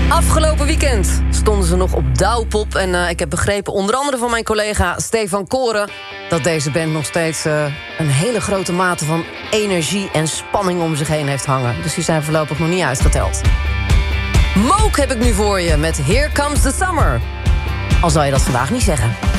Afgelopen weekend stonden ze nog op Douwpop. En ik heb begrepen, onder andere van mijn collega Stefan Koren, dat deze band nog steeds een hele grote mate van energie en spanning om zich heen heeft hangen. Dus die zijn voorlopig nog niet uitgeteld. Mook heb ik nu voor je met Here Comes the Summer. Al zou je dat vandaag niet zeggen.